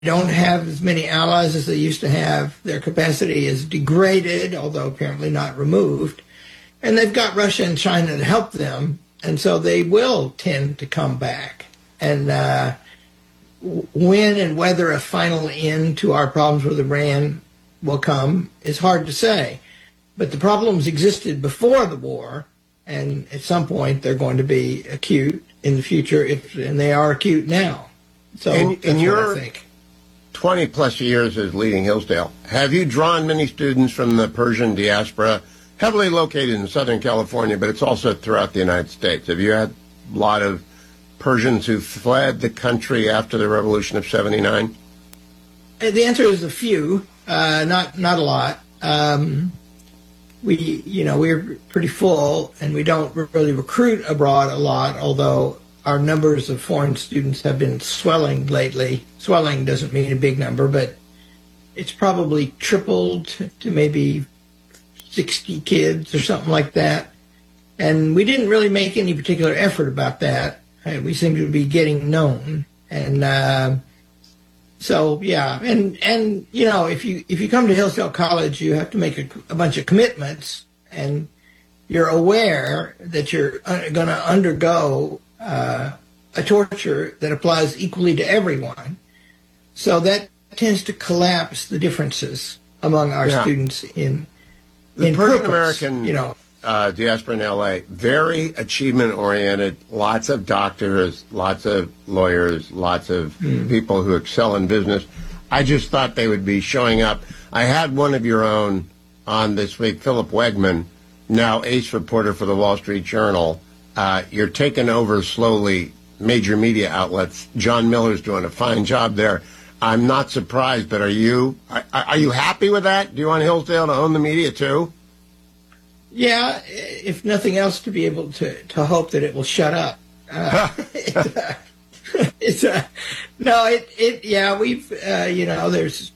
don't have as many allies as they used to have. Their capacity is degraded, although apparently not removed. And they've got Russia and China to help them, and so they will tend to come back. And when and whether a final end to our problems with Iran will come is hard to say. But the problems existed before the war, and at some point they're going to be acute in the future, and they are acute now. So in your 20-plus years as leading Hillsdale, have you drawn many students from the Persian diaspora, heavily located in Southern California, but it's also throughout the United States? Have you had a lot of Persians who fled the country after the Revolution of '79? The answer is a few, not a lot. We're pretty full, and we don't really recruit abroad a lot, although our numbers of foreign students have been swelling lately. Swelling doesn't mean a big number, but it's probably tripled to maybe 60 kids or something like that. And we didn't really make any particular effort about that. We seem to be getting known. And so, yeah. And if you come to Hillsdale College, you have to make a bunch of commitments, and you're aware that you're going to undergo a torture that applies equally to everyone. So that tends to collapse the differences among our students in Persian American diaspora in L.A., very achievement-oriented, lots of doctors, lots of lawyers, lots of people who excel in business. I just thought they would be showing up. I had one of your own on this week, Philip Wegman, now ace reporter for the Wall Street Journal. You're taking over slowly major media outlets. John Miller's doing a fine job there. I'm not surprised, but are you happy with that? Do you want Hillsdale to own the media too? Yeah, if nothing else, to be able to hope that it will shut up. There's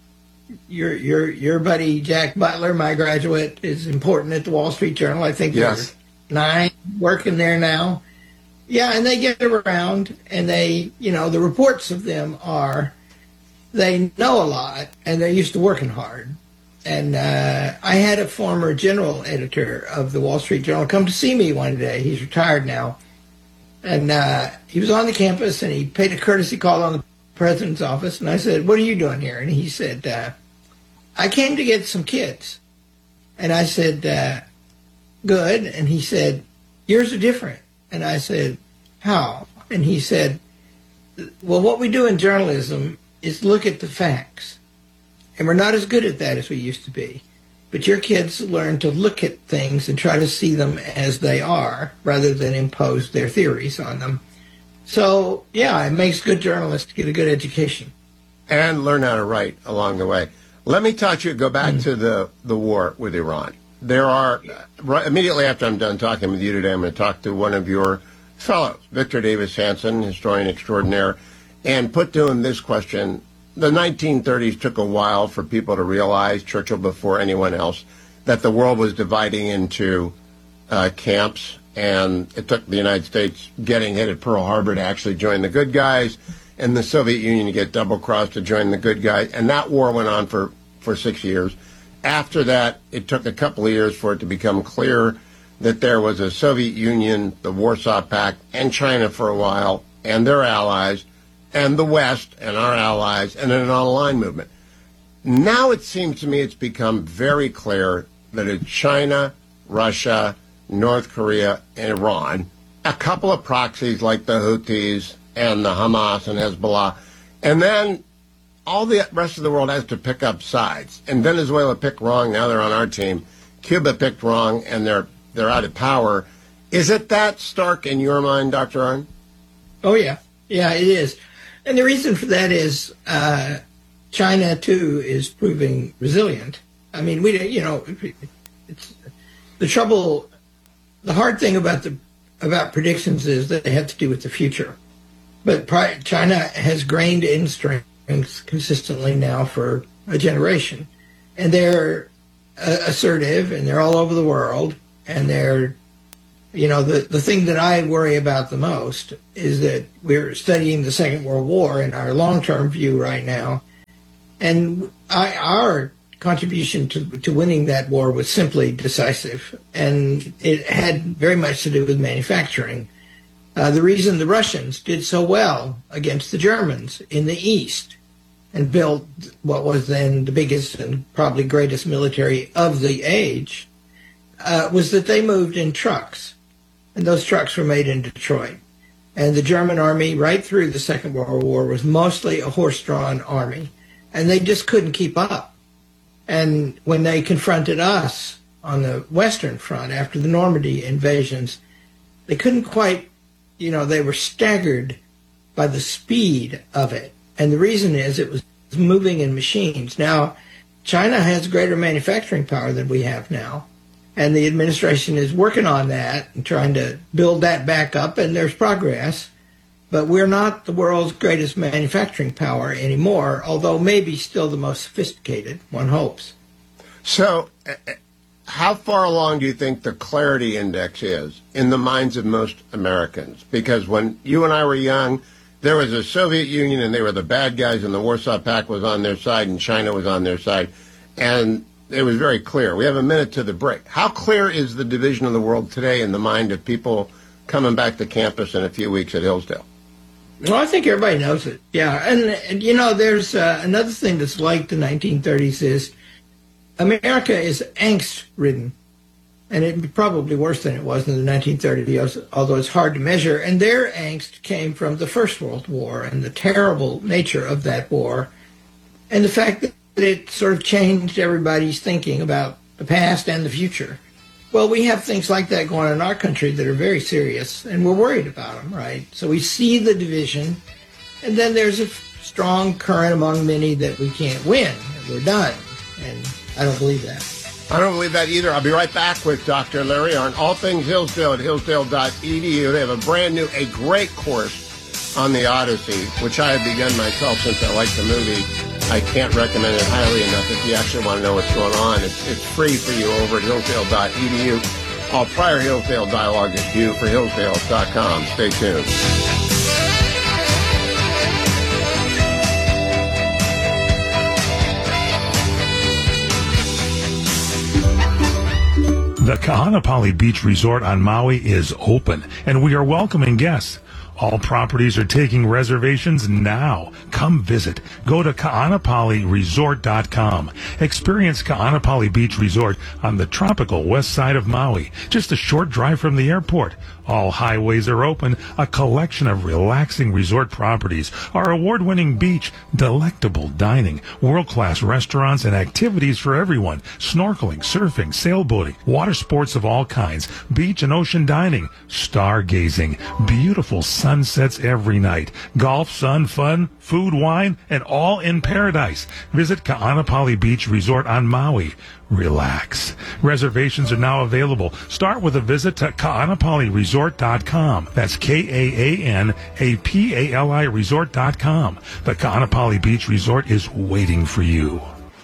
your buddy Jack Butler, my graduate, is important at the Wall Street Journal. I think there's 9 working there now. Yeah, and they get around, and they, the reports of them are, they know a lot, and they're used to working hard. And I had a former general editor of the Wall Street Journal come to see me one day. He's retired now. And he was on the campus, and he paid a courtesy call on the president's office. And I said, "What are you doing here?" And he said, "I came to get some kids." And I said, "Good." And he said, "Yours are different." And I said, "How?" And he said, "Well, what we do in journalism is look at the facts. And we're not as good at that as we used to be. But your kids learn to look at things and try to see them as they are rather than impose their theories on them. So, yeah, it makes good journalists get a good education." And learn how to write along the way. Let me go back to the war with Iran. There are, immediately after I'm done talking with you today, I'm going to talk to one of your fellows, Victor Davis Hanson, historian extraordinaire, and put to him this question. The 1930s took a while for people to realize, Churchill before anyone else, that the world was dividing into camps, and it took the United States getting hit at Pearl Harbor to actually join the good guys, and the Soviet Union to get double-crossed to join the good guys, and that war went on for 6 years. After that, it took a couple of years for it to become clear that there was a Soviet Union, the Warsaw Pact, and China for a while, and their allies, and the West and our allies, and an online movement. Now it seems to me it's become very clear that it's China, Russia, North Korea, and Iran, a couple of proxies like the Houthis and the Hamas and Hezbollah, and then all the rest of the world has to pick up sides. And Venezuela picked wrong, now they're on our team. Cuba picked wrong, and they're out of power. Is it that stark in your mind, Dr. Arnn? Oh, yeah. Yeah, it is. And the reason for that is China, too, is proving resilient. I mean, it's the trouble. The hard thing about predictions is that they have to do with the future. But China has gained in strength consistently now for a generation. And they're assertive, and they're all over the world, and they're the thing that I worry about the most is that we're studying the Second World War in our long-term view right now, And our contribution to winning that war was simply decisive, and it had very much to do with manufacturing. The reason the Russians did so well against the Germans in the East and built what was then the biggest and probably greatest military of the age was that they moved in trucks, and those trucks were made in Detroit. And the German army, right through the Second World War, was mostly a horse-drawn army, and they just couldn't keep up. And when they confronted us on the Western Front after the Normandy invasions, they couldn't quite, they were staggered by the speed of it. And the reason is it was moving in machines. Now, China has greater manufacturing power than we have now, and the administration is working on that and trying to build that back up, and there's progress. But we're not the world's greatest manufacturing power anymore, although maybe still the most sophisticated, one hopes. So how far along do you think the clarity index is in the minds of most Americans? Because when you and I were young, there was a Soviet Union, and they were the bad guys, and the Warsaw Pact was on their side, and China was on their side. And it was very clear. We have a minute to the break. How clear is the division of the world today in the mind of people coming back to campus in a few weeks at Hillsdale? Well, I think everybody knows it. Yeah, and there's another thing that's like the 1930s is America is angst-ridden, and it's probably worse than it was in the 1930s, although it's hard to measure. And their angst came from the First World War and the terrible nature of that war, and the fact that it sort of changed everybody's thinking about the past and the future. Well, we have things like that going on in our country that are very serious, and we're worried about them, right? So we see the division, and then there's a strong current among many that we can't win, and we're done. And I don't believe that. I don't believe that either. I'll be right back with Dr. Larry on all things Hillsdale at hillsdale.edu. They have a great course on the Odyssey, which I have begun myself since I like the movie. I can't recommend it highly enough if you actually want to know what's going on. It's free for you over at hillsdale.edu. All prior Hillsdale dialogue is due for hillsdale.com. Stay tuned. The Kahanapali Beach Resort on Maui is open, and we are welcoming guests. All properties are taking reservations now. Come visit. Go to kaanapaliresort.com. Experience Kaanapali Beach Resort on the tropical west side of Maui, just a short drive from the airport. All highways are open, a collection of relaxing resort properties, our award-winning beach, delectable dining, world-class restaurants, and activities for everyone, snorkeling, surfing, sailboating, water sports of all kinds, beach and ocean dining, stargazing, beautiful sunsets every night, golf, sun, fun, food, wine, and all in paradise. Visit Kaanapali Beach Resort on Maui. Relax. Reservations are now available. Start with a visit to kaanapaliresort.com. That's Kaanapali resort.com. The Kaanapali Beach Resort is waiting for you.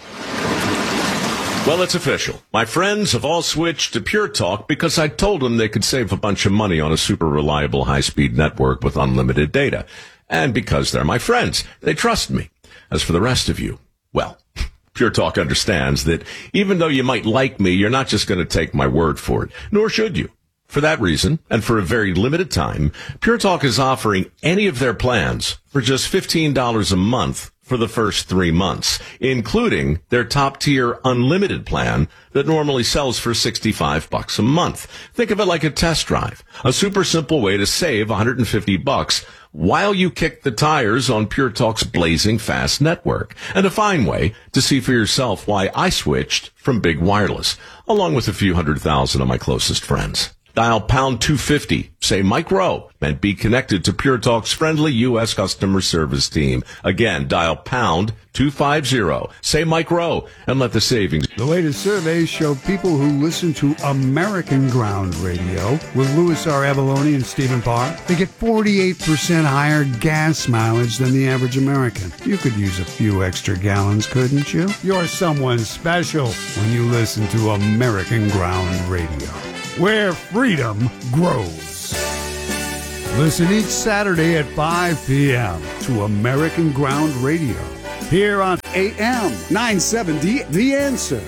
Well, it's official. My friends have all switched to Pure Talk because I told them they could save a bunch of money on a super reliable high-speed network with unlimited data. And because they're my friends, they trust me. As for the rest of you, well, Pure Talk understands that even though you might like me, you're not just going to take my word for it, nor should you. For that reason, and for a very limited time, Pure Talk is offering any of their plans for just $15 a month for the first 3 months, including their top-tier unlimited plan that normally sells for $65 a month. Think of it like a test drive, a super simple way to save $150 while you kick the tires on Pure Talk's blazing fast network, and a fine way to see for yourself why I switched from big wireless, along with a few 100,000 of my closest friends. Dial pound 250, say Mike Rowe, and be connected to Pure Talk's friendly U.S. customer service team. Again, dial pound 250, say Mike Rowe, and let the savings. The latest surveys show people who listen to American Ground Radio with Louis R. Avalone and Stephen Parr, they get 48% higher gas mileage than the average American. You could use a few extra gallons, couldn't you? You're someone special when you listen to American Ground Radio, where freedom grows. Listen each Saturday at 5 p.m. to American Ground Radio, here on AM 970, The Answer.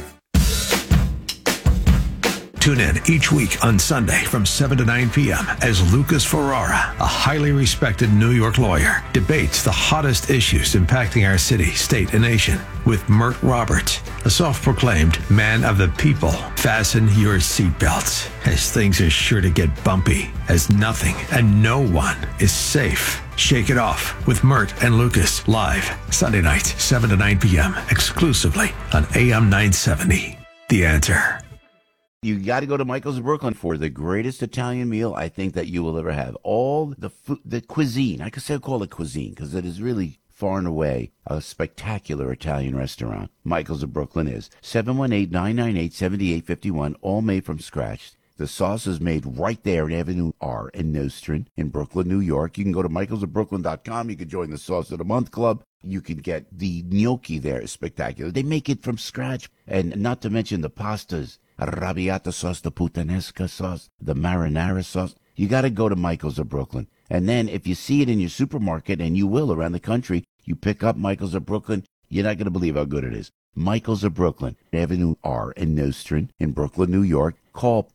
Tune in each week on Sunday from 7 to 9 p.m. as Lucas Ferrara, a highly respected New York lawyer, debates the hottest issues impacting our city, state, and nation with Mert Roberts, a self-proclaimed man of the people. Fasten your seatbelts, as things are sure to get bumpy, as nothing and no one is safe. Shake It Off with Mert and Lucas, live Sunday nights, 7 to 9 p.m., exclusively on AM 970. The Answer. You got to go to Michael's of Brooklyn for the greatest Italian meal I think that you will ever have. All the food, the cuisine, I could say call it cuisine because it is really far and away a spectacular Italian restaurant. Michael's of Brooklyn is 718-998-7851, all made from scratch. The sauce is made right there in Avenue R in Nostrand in Brooklyn, New York. You can go to michaelsofbrooklyn.com. You can join the Sauce of the Month Club. You can get the gnocchi there. It's spectacular. They make it from scratch. And not to mention the pastas, arrabbiata sauce, the puttanesca sauce, the marinara sauce. You got to go to Michael's of Brooklyn. And then if you see it in your supermarket, and you will around the country, you pick up Michael's of Brooklyn, you're not going to believe how good it is. Michael's of Brooklyn, Avenue R in Nostrand in Brooklyn, New York. Call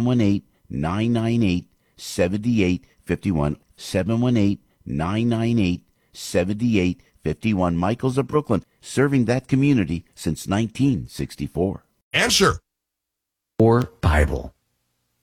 718-998-7851. 718-998-7851. Michael's of Brooklyn, serving that community since 1964. Answer. Or Bible.